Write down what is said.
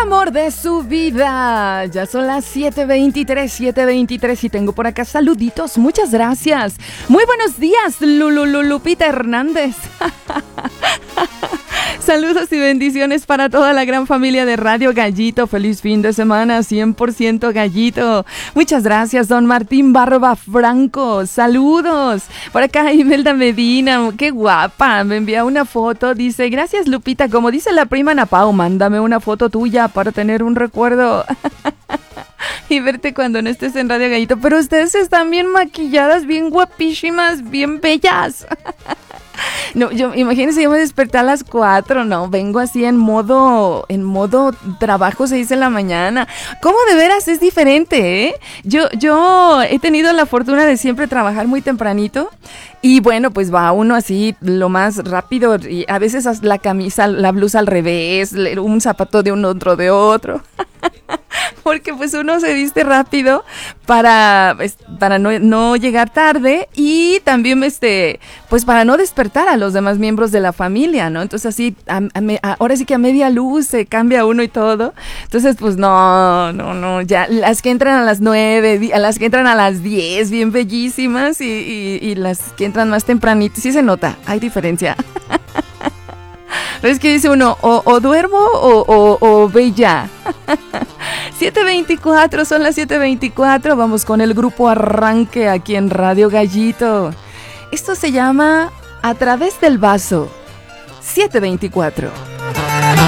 amor de su vida. Ya son las 7:23 y tengo por acá saluditos. Muchas gracias. Muy buenos días, Lupita Hernández. Saludos y bendiciones para toda la gran familia de Radio Gallito. Feliz fin de semana, 100% Gallito. Muchas gracias, don Martín Barba Franco. Saludos. Por acá Imelda Medina, qué guapa. Me envía una foto, dice, gracias Lupita. Como dice la prima Ana Pau, mándame una foto tuya para tener un recuerdo. Y verte cuando no estés en Radio Gallito. Pero ustedes están bien maquilladas, bien guapísimas, bien bellas. No, imagínense, yo me desperté a las 4, no, vengo así en modo trabajo, se dice en la mañana. ¿Cómo de veras es diferente, eh? Yo he tenido la fortuna de siempre trabajar muy tempranito y bueno, pues va uno así lo más rápido y a veces la camisa, la blusa al revés, un zapato de un otro de otro. Porque pues uno se viste rápido para no llegar tarde y también pues para no despertar a los demás miembros de la familia, ¿no? Entonces así, ahora sí que a media luz se cambia uno y todo. Entonces pues no, ya las que entran a las 9, a las que entran a las 10, bien bellísimas y las que entran más tempranito, sí se nota, hay diferencia. Pero es que dice uno, o duermo o ve ya. 7:24, son las 7:24. Vamos con el grupo Arranque aquí en Radio Gallito. Esto se llama A Través del Vaso. 7:24.